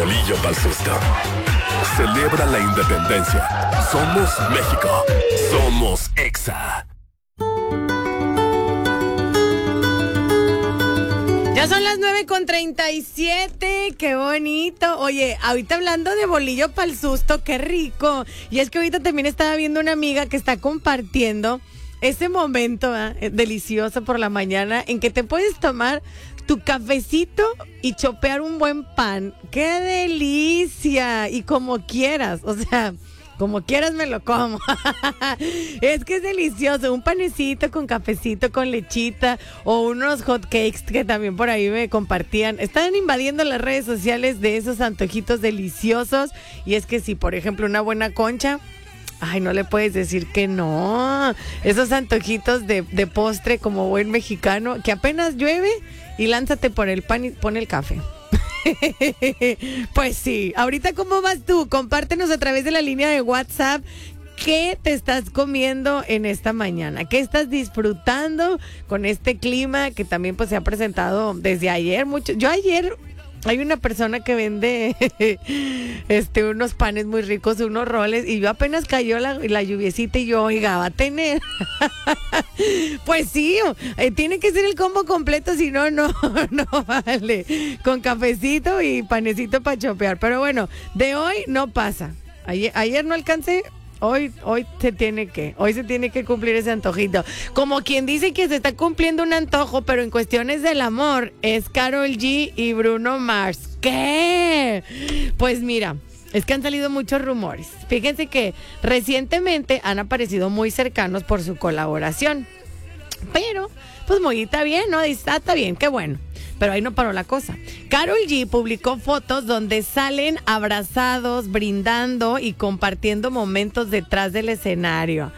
bolillo pa'l susto. Celebra la independencia. Somos México. Somos EXA. Ya son las 9:37, qué bonito. Oye, ahorita hablando de bolillo pa'l susto, qué rico. Y es que ahorita también estaba viendo una amiga que está compartiendo ese momento delicioso por la mañana en que te puedes tomar tu cafecito y chopear un buen pan. ¡Qué delicia! Y como quieras, o sea, como quieras me lo como. Es que es delicioso, un panecito con cafecito, con lechita o unos hot cakes que también por ahí me compartían. Están invadiendo las redes sociales de esos antojitos deliciosos. Y es que si, por ejemplo, una buena concha, ay, no le puedes decir que no. Esos antojitos de postre como buen mexicano, que apenas llueve y lánzate por el pan y pon el café. Pues sí, ahorita ¿cómo vas tú? Compártenos a través de la línea de WhatsApp qué te estás comiendo en esta mañana, qué estás disfrutando con este clima que también pues se ha presentado desde ayer mucho. Yo ayer hay una persona que vende unos panes muy ricos, unos roles, y yo apenas cayó la lluviecita y yo, oiga, va a tener. Pues sí, tiene que ser el combo completo, si no, no vale. Con cafecito y panecito para chopear. Pero bueno, de hoy no pasa. Ayer no alcancé. Hoy se tiene que cumplir ese antojito. Como quien dice que se está cumpliendo un antojo, pero en cuestiones del amor, es Karol G y Bruno Mars. ¿Qué? Pues mira, es que han salido muchos rumores. Fíjense que recientemente han aparecido muy cercanos por su colaboración. Pero, pues muy está bien, ¿no? Está bien, qué bueno. Pero ahí no paró la cosa. Karol G publicó fotos donde salen abrazados, brindando y compartiendo momentos detrás del escenario.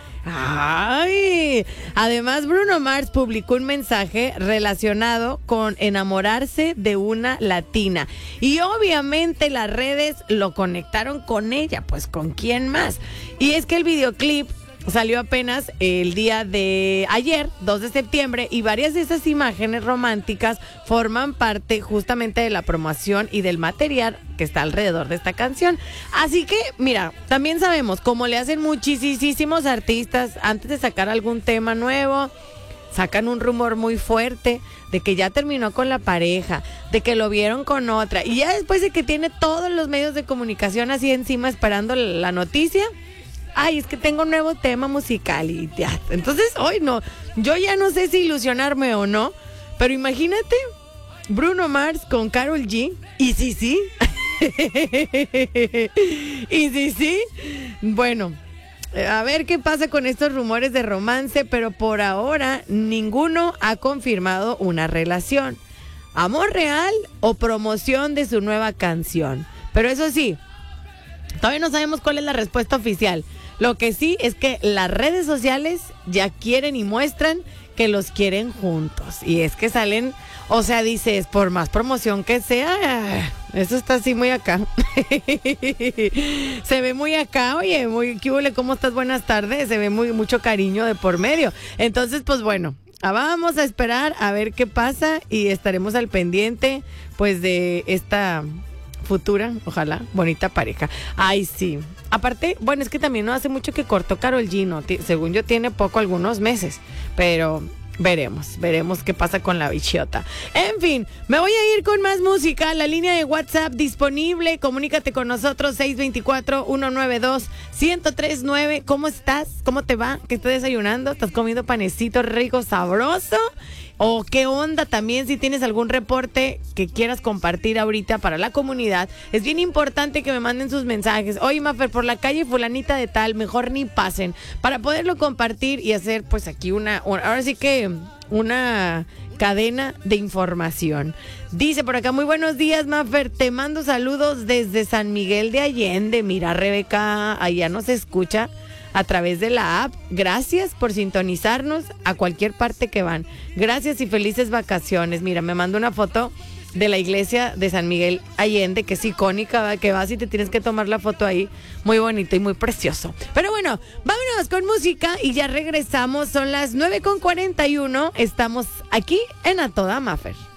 ¡Ay! Además, Bruno Mars publicó un mensaje relacionado con enamorarse de una latina. Y obviamente las redes lo conectaron con ella, pues ¿con quién más? Y es que el videoclip salió apenas el día de ayer, 2 de septiembre, y varias de esas imágenes románticas forman parte justamente de la promoción y del material que está alrededor de esta canción. Así que, mira, también sabemos, como le hacen muchísimos artistas, antes de sacar algún tema nuevo, sacan un rumor muy fuerte de que ya terminó con la pareja, de que lo vieron con otra, y ya después de que tiene todos los medios de comunicación así encima esperando la noticia, ay, es que tengo un nuevo tema musical y ya. Entonces, hoy no, yo ya no sé si ilusionarme o no, pero imagínate Bruno Mars con Karol G, y sí, y sí, bueno, a ver qué pasa con estos rumores de romance, pero por ahora ninguno ha confirmado una relación, amor real o promoción de su nueva canción. Pero eso sí, todavía no sabemos cuál es la respuesta oficial. Lo que sí es que las redes sociales ya quieren y muestran que los quieren juntos. Y es que salen, o sea, dices, por más promoción que sea, eso está así muy acá. Se ve muy acá, oye, muy, ¿qué huele? ¿Cómo estás? Buenas tardes. Se ve mucho cariño de por medio. Entonces, pues bueno, vamos a esperar a ver qué pasa y estaremos al pendiente, pues, de esta futura, ojalá, bonita pareja. Ay, sí. Aparte, bueno, es que también no hace mucho que cortó Karol G, ¿no? Según yo tiene poco, algunos meses, pero veremos qué pasa con la bichota. En fin, me voy a ir con más música. La línea de WhatsApp disponible, comunícate con nosotros, 624-192-1039. ¿Cómo estás? ¿Cómo te va? ¿Qué estás desayunando? ¿Estás comiendo panecito rico, sabroso? ¿O qué onda también? Si tienes algún reporte que quieras compartir ahorita para la comunidad, es bien importante que me manden sus mensajes. Oye, Mafer, por la calle fulanita de tal, mejor ni pasen, para poderlo compartir y hacer pues aquí ahora sí que una cadena de información. Dice por acá, muy buenos días, Mafer, te mando saludos desde San Miguel de Allende. Mira, Rebeca, allá nos escucha a través de la app. Gracias por sintonizarnos a cualquier parte que van. Gracias y felices vacaciones. Mira, me mandó una foto de la iglesia de San Miguel Allende, que es icónica, ¿verdad? Que vas y te tienes que tomar la foto ahí. Muy bonito y muy precioso. Pero bueno, vámonos con música y ya regresamos. Son las 9:41. Estamos aquí en A Toda Mafer.